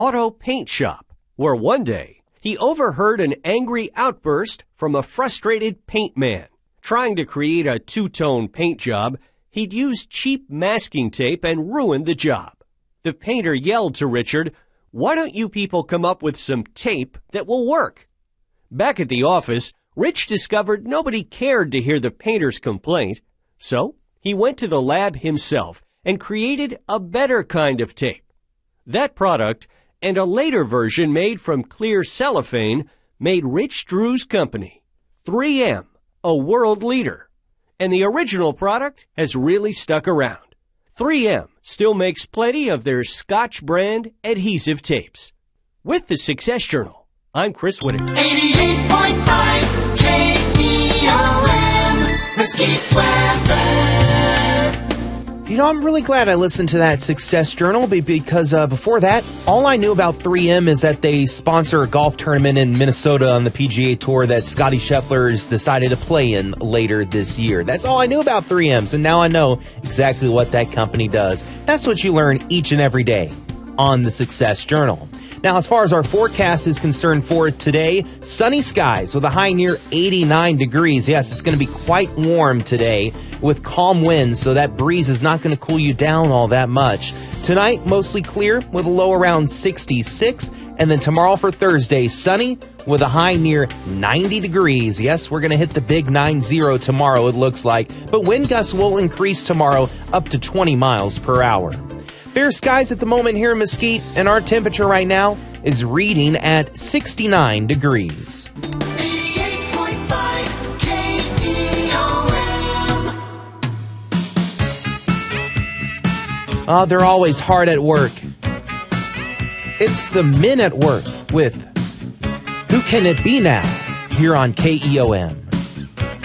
auto paint shop, where one day he overheard an angry outburst from a frustrated paint man. Trying to create a two-tone paint job, he'd used cheap masking tape and ruined the job. The painter yelled to Richard, "Why don't you people come up with some tape that will work?" Back at the office, Rich discovered nobody cared to hear the painter's complaint, so he went to the lab himself and created a better kind of tape. That product, and a later version made from clear cellophane, made Rich Drew's company, 3M, a world leader. And the original product has really stuck around. 3M still makes plenty of their Scotch brand adhesive tapes. With the Success Journal, I'm Chris Whitaker. 88.5 KEOM, Mesquite Weather. You know, I'm really glad I listened to that Success Journal because before that, all I knew about 3M is that they sponsor a golf tournament in Minnesota on the PGA Tour that Scotty Scheffler's decided to play in later this year. That's all I knew about 3M, so now I know exactly what that company does. That's what you learn each and every day on the Success Journal. Now, as far as our forecast is concerned for today, sunny skies with a high near 89 degrees. Yes, it's going to be quite warm today with calm winds, so that breeze is not going to cool you down all that much. Tonight, mostly clear with a low around 66. And then tomorrow for Thursday, sunny with a high near 90 degrees. Yes, we're going to hit the big 90 tomorrow, it looks like. But wind gusts will increase tomorrow up to 20 miles per hour. Fair skies at the moment here in Mesquite, and our temperature right now is reading at 69 degrees. 88.5 KEOM. Oh, they're always hard at work. It's the Men at Work with Who Can It Be Now? Here on KEOM.